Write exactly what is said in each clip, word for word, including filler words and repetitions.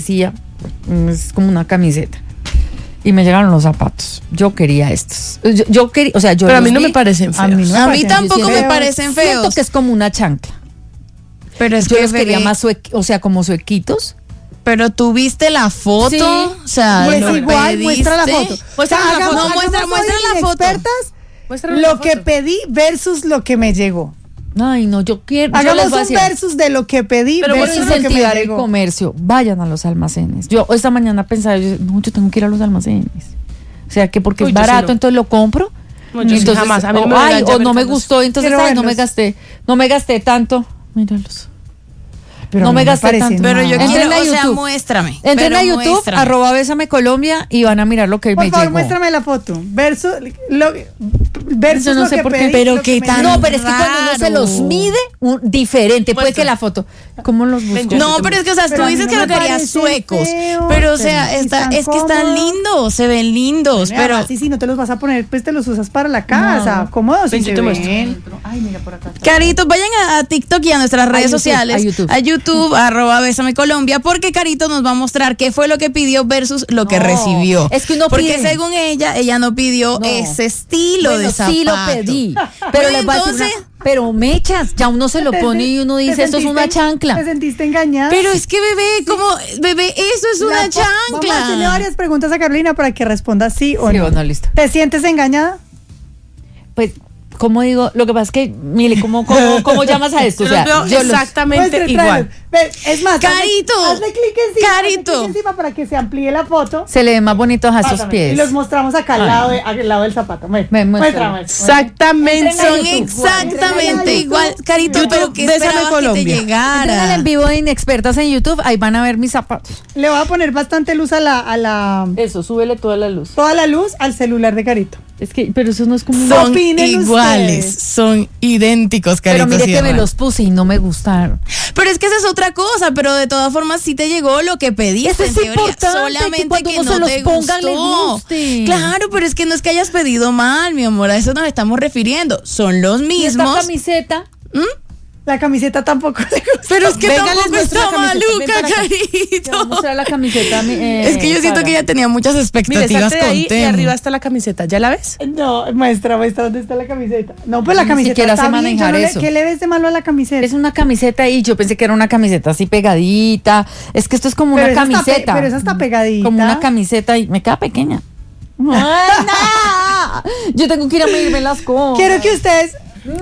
decía, es como una camiseta. Y me llegaron los zapatos. Yo quería estos. Yo, yo quería, o sea, yo Pero a mí los no vi, me parecen feos. A mí, no me A mí parecen tampoco me feos. parecen feos. Siento que es como una chancla. Pero es Yo que los quería bebé, más suequi- o sea, como suequitos. Pero tú viste la foto, Sí. o sea, Pues lo igual, pediste. muestra la foto. Muéstrame la hagamos- foto. No, muestra- hagamos muestra hoy la foto. Expertas, Muéstrame la lo que foto. pedí versus lo que me llegó. Ay, no, yo quiero. yo les Hagamos voy a un decir, versus de lo que pedí Pero Por versus lo que me incentivar el llegó. comercio, vayan a los almacenes. Yo esta mañana pensaba, yo, no, yo tengo que ir a los almacenes. O sea, que porque Uy, es yo sí barato, no. entonces lo compro. No, yo sí entonces, jamás. A mí no o, me ay, dan ya o no me mercados. gustó, entonces Quiero ay, no me verlos. gasté, no me gasté tanto. Míralos. Pero no a mí me gasté parecen tanto. Pero yo mal. Entren quiero, a o sea, YouTube. muéstrame. Entren pero a YouTube, muéstrame. arroba Bésame Colombia y van a mirar lo que Por me favor, llegó. muéstrame la foto. Versus lo, versus Yo no lo sé que por qué, pedí, pero lo qué que me tan- llegó. No, pero es que cuando uno se los raro. mide, un, diferente. Puede Muestra. que la foto. ¿Cómo los busco? No, pero es que, o sea, Pero tú a mí dices no que me lo querías parecen suecos. feos, Pero, o sea, pero está, están es que están cómodos. lindos, se ven lindos. Mira, Pero, así si no te los vas a poner, pues te los usas para la casa. No. Cómodos Ven, si yo se te muestro. ven. Ay, mira por acá. Caritos, vayan a, a TikTok y a nuestras redes YouTube, sociales. a YouTube. A YouTube, arroba Bésame Colombia, porque Carito nos va a mostrar qué fue lo que pidió versus lo que No, recibió. es que uno Porque pide. según ella, ella no pidió No. ese estilo Bueno, de zapato. sí lo pedí. Pero Bueno, les voy a decir entonces- una- pero mechas, ya uno se lo pone y uno ¿Te dice, esto es una sentiste- ¿Te chancla. sentiste engañada? Pero es que bebé, como, bebé, eso es La una fo- Vamos a hacerle chancla. varias preguntas a Carolina para que responda sí o Sí no. o no, listo. ¿Te sientes engañada? Pues, ¿cómo digo? Lo que pasa es que, mire, ¿cómo, cómo, cómo llamas a esto? O Yo sea, los veo yo los- exactamente Muestre, igual. tráelo. Ve, es más, hazle- Carito, hazle clic encima, hazle Carito. clic encima para que se amplíe la foto. se le ven más bonitos a esos Pásame. pies. Y los mostramos acá al Ay. lado, de- al lado del zapato. Muestra, Me muestra. muestra, muestra. Exactamente. Son YouTube, exactamente YouTube. igual. Carito, YouTube, pero que Bésame esperabas que te Colombia. Entren al llegara. en vivo de Inexpertas en YouTube, ahí van a ver mis zapatos. Le voy a poner bastante luz a la, a la Eso, súbele toda la luz. toda la luz al celular de Carito. Es que, pero eso no es como un... Son Opinen iguales, ustedes. son idénticos, Carito. Pero mire que Sierra. me los puse y no me gustaron. Pero es que esa es otra cosa, pero de todas formas sí te llegó lo que pediste, Eso en es teoría. importante, Solamente que cuando que, uno no se los te ponga, le gustó. guste. Claro, pero es que no es que hayas pedido mal, mi amor, a eso nos estamos refiriendo. Son los Y esta mismos. camiseta, La camiseta tampoco le gusta. Pero es que Venga, les tampoco muestro la está camiseta, ven maluca, para acá. te voy a Carito. mostrar la camiseta. mi- eh, Es que yo siento Sara. que ella tenía muchas Mire, expectativas salte de con ahí y Temu. arriba está la camiseta. ¿Ya la ves? No, muestra, muestra dónde está la camiseta. No, pues la Ni camiseta siquiera está sé bien. manejar yo no le- eso. ¿Qué le ves de malo a la camiseta? Es una camiseta y yo pensé que era una camiseta así pegadita. Es que esto es como Pero una esa está pe- camiseta. pero esa está pegadita. Como una camiseta y me queda pequeña. ¡Ay, no! Yo tengo que ir a medirme las cosas. Quiero que ustedes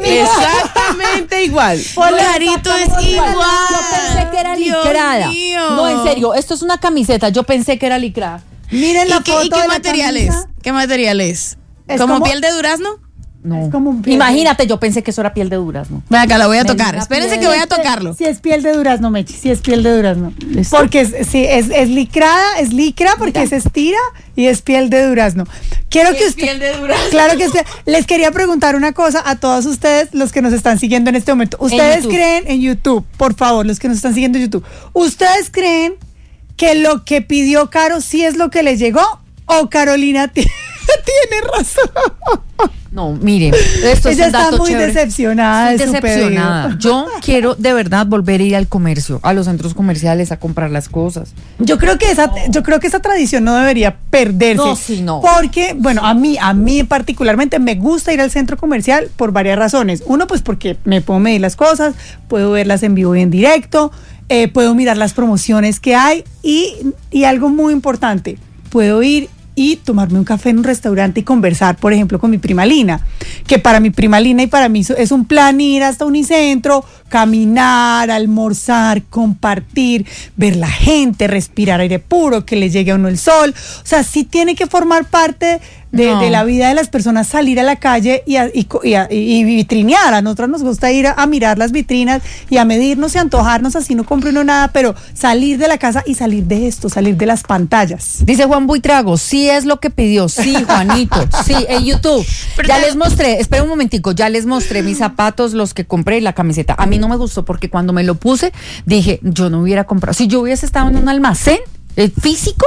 Exactamente igual. Carito es igual. Yo pensé que era Dios licrada. mío. No, en serio, esto es una camiseta. Yo pensé que era licrada. miren la ¿Y qué, foto y qué de la material es? camisa. ¿Qué material es? Es ¿Como como- piel de durazno? No. Es como un piel. Imagínate, yo pensé que eso era piel de durazno. Ven acá, la voy a Ven, tocar. la Espérense piel. que voy a Si es- tocarlo. Si es piel de durazno, Mechi, si es piel de durazno. ¿Listo? Porque es, sí, es, es licrada, es licra porque se estira y es piel de durazno. Quiero que usted. de durazno. Claro que usted. Les quería preguntar una cosa a todos ustedes, los que nos están siguiendo en este momento. ¿Ustedes YouTube. creen en YouTube? Por favor, los que nos están siguiendo en YouTube. ¿Ustedes creen que lo que pidió Caro sí es lo que le llegó? ¿O Carolina t- tiene razón? No, miren, esto es Ella un dato está muy chévere. decepcionada Estoy de su decepcionada. pedido. Yo quiero de verdad volver a ir al comercio, a los centros comerciales a comprar las cosas. Yo creo que esa, yo creo que esa tradición no debería perderse. No, sí, no. Porque, bueno, a mí, a mí particularmente me gusta ir al centro comercial por varias razones. Uno, pues porque me puedo medir las cosas, puedo verlas en vivo y en directo, eh, puedo mirar las promociones que hay y, y algo muy importante, puedo ir y tomarme un café en un restaurante y conversar, por ejemplo, con mi prima Lina, que para mi prima Lina y para mí es un plan ir hasta Unicentro, caminar, almorzar, compartir, ver la gente, respirar aire puro, que le llegue a uno el sol. O sea, sí tiene que formar parte de, No. de la vida de las personas, salir a la calle y, a- y, co- y, a- y vitrinear. A nosotros nos gusta ir a, a mirar las vitrinas y a medirnos y a antojarnos, así no compre uno nada, pero salir de la casa y salir de esto, salir de las pantallas. Dice Juan Buitrago, sí es lo que pidió, sí, Juanito, sí, en YouTube. Ya les mostré, espera un momentico, ya les mostré mis zapatos, los que compré y la camiseta. A mí no me gustó porque cuando me lo puse, dije, yo no hubiera comprado. Si yo hubiese estado en un almacén eh, físico,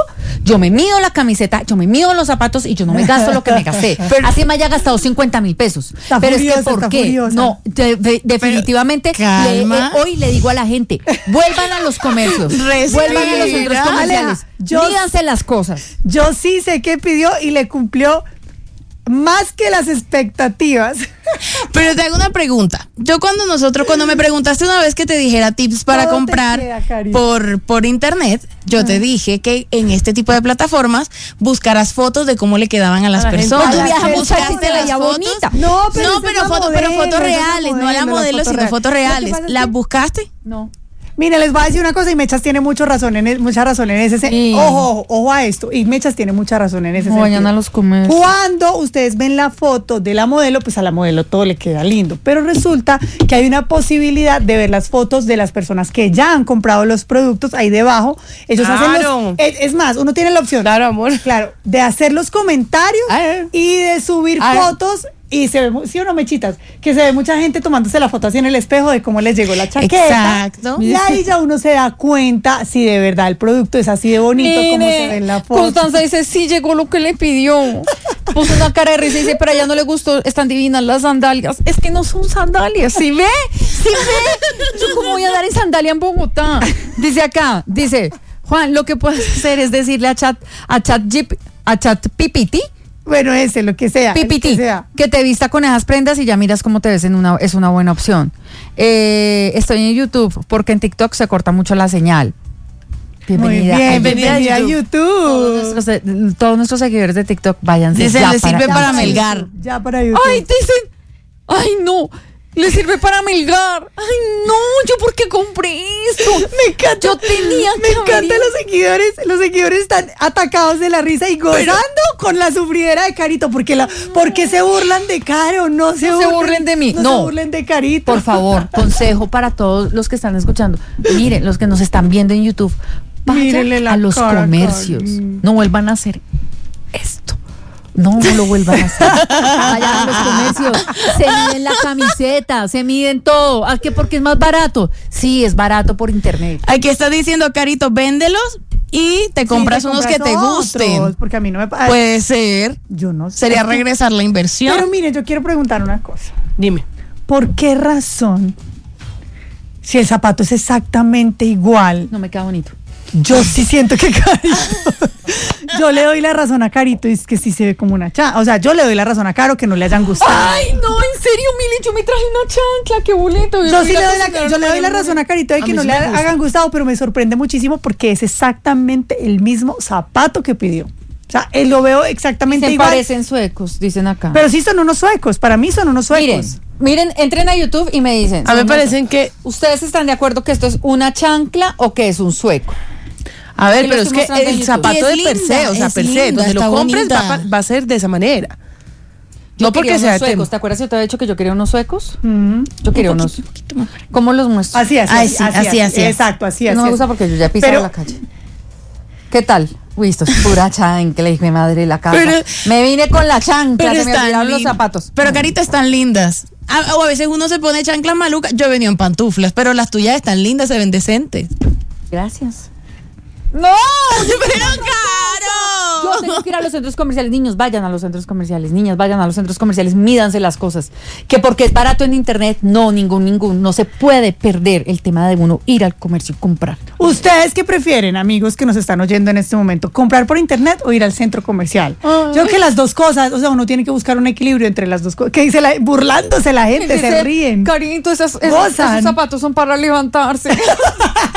Yo me mido la camiseta, yo me mido los zapatos y yo no me gasto lo que me gasté. Pero, así me haya gastado cincuenta mil pesos. Está pero furiosa, es que, ¿por está qué? furiosa. No, de- de- definitivamente, le- eh, calma. hoy le digo a la gente, vuelvan a los comercios, vuelvan a los centros Respira. comerciales, Aleja, yo- mídanse las cosas. Yo sí sé que pidió y le cumplió más que las expectativas. Pero te hago una pregunta. Yo cuando nosotros, cuando me preguntaste una vez que te dijera tips para Todo te comprar queda, Karina. por, por internet, yo te dije que en este tipo de plataformas buscaras fotos de cómo le quedaban a las A la gente. personas. A la vieja gente muchacha Buscaste se las veía fotos. bonita. No, pero, No, esa pero, es la foto- pero modelo, fotos esa es la reales, no a la modelo, modelo, las sino reales. fotos Lo que reales. pasa es ¿Las que- buscaste? No. Mira, les voy a decir una cosa y Mechas tiene mucho razón en, e- mucha razón en ese Sí. sentido. Ojo, ojo, ojo a esto. Y Mechas tiene mucha razón en ese No vayan sentido. a los comercios. Cuando ustedes ven la foto de la modelo, pues a la modelo todo le queda lindo. Pero resulta que hay una posibilidad de ver las fotos de las personas que ya han comprado los productos ahí debajo. Ellos hacen Claro. los. Es, es más, uno tiene la opción. Claro, amor. Claro, de hacer los comentarios Ah. y de subir Ah. fotos. Y se ve, mu- ¿sí o no, Mechitas? Que se ve mucha gente tomándose la foto así en el espejo de cómo les llegó la chaqueta. Exacto. Y ahí ya uno se da cuenta si de verdad el producto es así de bonito como se ve en la foto. Constanza dice, sí llegó lo que le pidió. Puso una cara de risa y dice, pero a ella no le gustó, están divinas las sandalias. Es que no son sandalias, ¿sí ve? ¿Sí ve? Yo cómo voy a dar en sandalia en Bogotá. Dice acá, dice, Juan, lo que puedes hacer es decirle a Chat, a Chat, G- a Chat P P T, Bueno, ese, lo que sea. el P P T, que sea. que te vista con esas prendas y ya miras cómo te ves en una, es una buena opción. Eh, estoy en YouTube porque en TikTok se corta mucho la señal. Muy Bienvenida, bien, a bienvenida a YouTube. YouTube. Todos nuestros, eh, todos nuestros seguidores de TikTok, váyanse. Dicen, ya le sirve para YouTube. melgar. Ya para YouTube. Ay, dicen, ay no, le sirve para melgar. Ay no, yo por qué compré esto. Me encanta. Yo tenía Me que encantan haber- los seguidores. Los seguidores están atacados de la risa y gozando con la sufridera de Carito. Porque la, porque se burlan de Caro, no se, No se burlen de mí, No, no. se burlen de Carito. Por favor, consejo para todos los que están escuchando. Miren, los que nos están viendo en YouTube, Mírenle vayan la a los cara, comercios. Cari. No vuelvan a hacer esto. No, no lo vuelvan a hacer. Vayan a los comercios. Se miden la camiseta, se miden todo. ¿A qué? Porque es más barato. Sí, es barato por internet. Aquí está diciendo, Carito, véndelos y te compras Sí, te unos que te compras gusten. otros, porque a mí no me pasa. Puede ser. yo no sé. Sería regresar la inversión. Pero mire, yo quiero preguntar una cosa. Dime. ¿Por qué razón, si el zapato es exactamente igual, No me queda bonito. yo sí siento que Carito, yo le doy la razón a Carito y es que sí se ve como una chancla? O sea, yo le doy la razón a Caro que no le hayan gustado. Ay, no, en serio, Mili, yo me traje una chancla, qué boleto. Yo sí le doy la, yo le doy la razón a Carito de A que mí no sí le me gusta. hagan gustado, pero me sorprende muchísimo porque es exactamente el mismo zapato que pidió. O sea, él lo veo exactamente Se igual. parecen suecos, dicen acá. Pero sí son unos suecos, para mí son unos suecos. miren, miren, entren a YouTube y me dicen. A mí me son parecen que. ¿Ustedes están de acuerdo que esto es una chancla o que es un sueco? A ver, Yo pero lo es estoy que mostrando en el YouTube. zapato Y es de per se, linda, o sea, es per se, linda, donde lo está compres va, bonita. pa- va a ser de esa manera. Yo No porque quería sea unos suecos. tema. ¿Te acuerdas que yo te había dicho que yo quería unos suecos? Mm. Yo quería unos. ¿Cómo los muestro? Así, así, Ay, así, sí, así, así, así, así. Exacto, así, así. no me así. gusta porque yo ya he pisado Pero- la calle. ¿Qué tal? Uy, esto es pura chancla, hijo de madre la casa. Pero- me vine con la chancla, Pero se me están olvidaron los lin- zapatos. Pero Carito, están lindas. A, o a veces uno se pone chanclas malucas. Yo he venido en pantuflas, pero las tuyas están lindas, se ven decentes. Gracias. ¡No! ¡Pero Yo caro! tengo que ir a los centros comerciales. Niños, vayan a los centros comerciales. Niñas, vayan a los centros comerciales. Mídanse las cosas. Que porque es barato en internet, no, ningún, ningún. No se puede perder el tema de uno ir al comercio y comprar. ¿Ustedes qué prefieren, amigos que nos están oyendo en este momento? ¿Comprar por internet o ir al centro comercial? Yo creo que las dos cosas, o sea, uno tiene que buscar un equilibrio entre las dos cosas. Que dice la, burlándose la gente, se Dice, ríen. Carito, esas- esos, Gozan. esos zapatos son para levantarse.